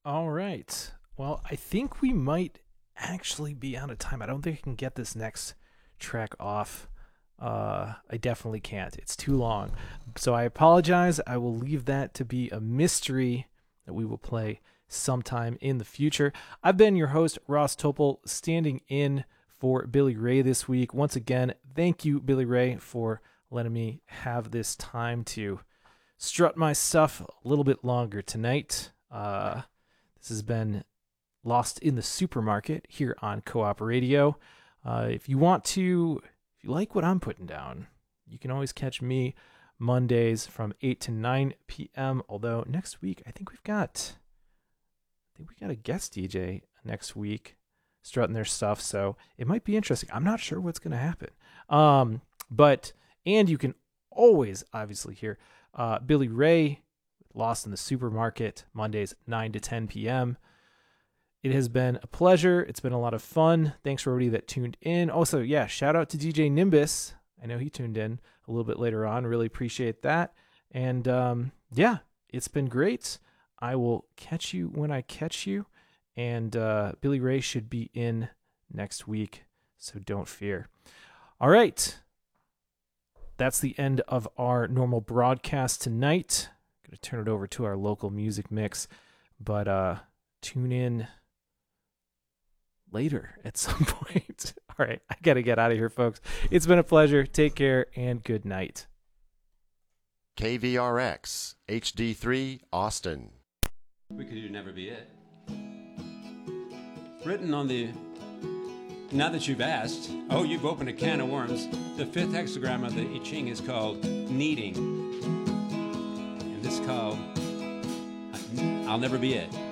All right. Well, I think we might actually be out of time. I don't think I can get this next track off. I definitely can't. It's too long. So I apologize. I will leave that to be a mystery that we will play sometime in the future. I've been your host, Ross Topol, standing in for Billy Ray this week. Once again, thank you, Billy Ray, for letting me have this time to strut my stuff a little bit longer tonight. This has been Lost in the Supermarket here on Co-op Radio. If you like what I'm putting down, you can always catch me Mondays from 8 to 9 p.m. Although next week, I think we got a guest DJ next week strutting their stuff, so it might be interesting. I'm not sure what's going to happen. And you can always obviously hear Billy Ray, Lost in the Supermarket, Mondays 9 to 10 p.m. It has been a pleasure. It's been a lot of fun. Thanks for everybody that tuned in. Also, yeah, shout out to DJ Nimbus. I know he tuned in a little bit later on. Really appreciate that. And yeah, it's been great. I will catch you when I catch you. And Billy Ray should be in next week, so don't fear. All right. That's the end of our normal broadcast tonight. I'm going to turn it over to our local music mix. But tune in later at some point. All right, I got to get out of here, folks. It's been a pleasure. Take care and good night. KVRX HD3 Austin. We could do Never Be It. Written on the... Now that you've asked, you've opened a can of worms. The fifth hexagram of the I Ching is called Needing. And this is called I'll Never Be It.